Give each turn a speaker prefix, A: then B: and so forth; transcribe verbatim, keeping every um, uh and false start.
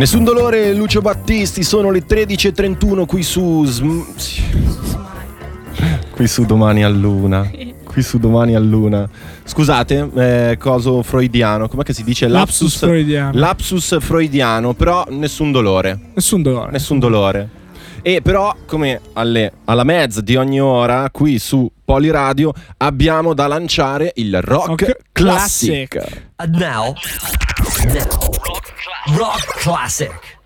A: Nessun dolore, Lucio Battisti, sono le tredici e trentuno qui su sm- qui su Domani a Luna. Qui su Domani a Luna. Scusate, eh, coso freudiano, com'è che si dice?
B: Lapsus, lapsus freudiano.
A: Lapsus freudiano, però nessun dolore.
B: Nessun dolore.
A: Nessun dolore. E però, come alle, alla mezza di ogni ora, qui su Poliradio abbiamo da lanciare il Rock, rock Classic.
C: Classic. And now, now, Rock Classic. Rock Classic.